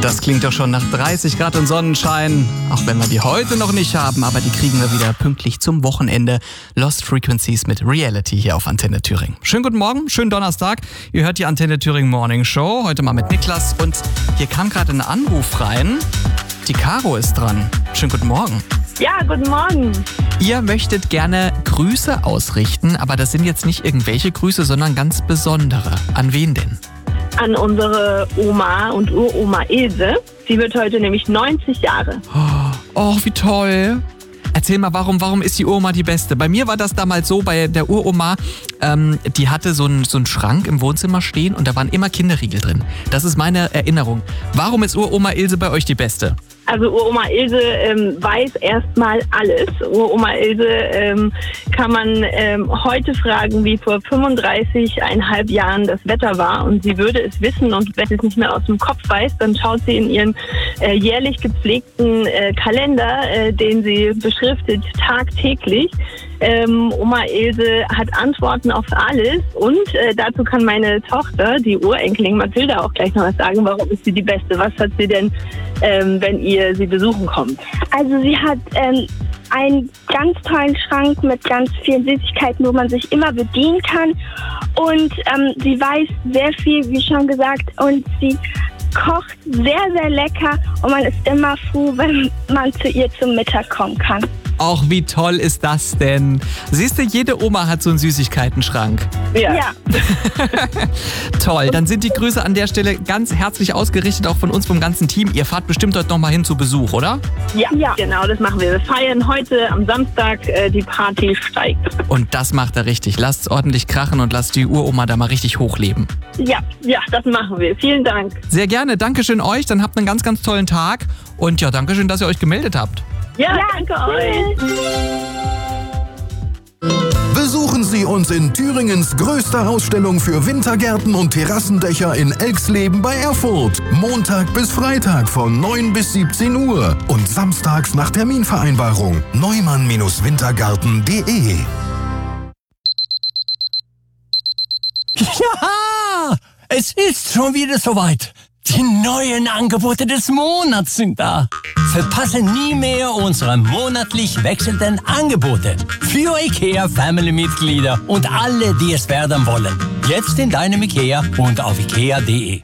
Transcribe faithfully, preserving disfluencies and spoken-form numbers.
Das klingt doch schon nach dreißig Grad und Sonnenschein. Auch wenn wir die heute noch nicht haben, aber die kriegen wir wieder pünktlich zum Wochenende. Lost Frequencies mit Reality hier auf Antenne Thüringen. Schönen guten Morgen, schönen Donnerstag. Ihr hört die Antenne Thüringen Morning Show. Heute mal mit Niklas. Und hier kam gerade ein Anruf rein. Die Caro ist dran. Schönen guten Morgen. Ja, guten Morgen. Ihr möchtet gerne Grüße ausrichten, aber das sind jetzt nicht irgendwelche Grüße, sondern ganz besondere. An wen denn? An unsere Oma und Uroma Ilse. Sie wird heute nämlich neunzig Jahre. Oh, wie toll. Erzähl mal, warum, warum ist die Uroma die Beste? Bei mir war das damals so, bei der Uroma, ähm, die hatte so einen so einen Schrank im Wohnzimmer stehen und da waren immer Kinderriegel drin. Das ist meine Erinnerung. Warum ist Uroma Ilse bei euch die Beste? Also Uroma Ilse ähm, weiß erstmal alles. Uroma Ilse ähm, kann man ähm, heute fragen, wie vor fünfunddreißig Komma fünf Jahren das Wetter war. Und sie würde es wissen. Und wenn sie es nicht mehr aus dem Kopf weiß, dann schaut sie in ihren äh, jährlich gepflegten äh, Kalender, äh, den sie beschriftet tagtäglich. Ähm, Oma Ilse hat Antworten auf alles. Und äh, dazu kann meine Tochter, die Urenkelin Mathilda, auch gleich noch was sagen. Warum ist sie die Beste? Was hat sie denn, ähm, wenn ihr sie besuchen kommt? Also sie hat ähm, einen ganz tollen Schrank mit ganz vielen Süßigkeiten, wo man sich immer bedienen kann. Und ähm, sie weiß sehr viel, wie schon gesagt, und sie kocht sehr, sehr lecker und man ist immer froh, wenn man zu ihr zum Mittag kommen kann. Auch wie toll ist das denn? Siehst du, jede Oma hat so einen Süßigkeitenschrank. Ja. Ja. Toll, dann sind die Grüße an der Stelle ganz herzlich ausgerichtet, auch von uns vom ganzen Team. Ihr fahrt bestimmt heute nochmal hin zu Besuch, oder? Ja, Ja. genau, das machen wir. Wir feiern heute am Samstag, äh, die Party steigt. Und das macht er richtig. Lasst's ordentlich krachen und lasst die Uroma da mal richtig hochleben. Ja, ja, das machen wir. Vielen Dank. Sehr gerne, Dankeschön euch, dann habt einen ganz, ganz tollen Tag. Und ja, Dankeschön, dass ihr euch gemeldet habt. Ja, danke euch. Besuchen Sie uns in Thüringens größter Ausstellung für Wintergärten und Terrassendächer in Elxleben bei Erfurt. Montag bis Freitag von neun bis siebzehn Uhr und samstags nach Terminvereinbarung. neumann Wintergarten punkt de. Ja, es ist schon wieder soweit. Die neuen Angebote des Monats sind da. Verpasse nie mehr unsere monatlich wechselnden Angebote für IKEA-Family-Mitglieder und alle, die es werden wollen. Jetzt in deinem IKEA und auf ikea punkt de.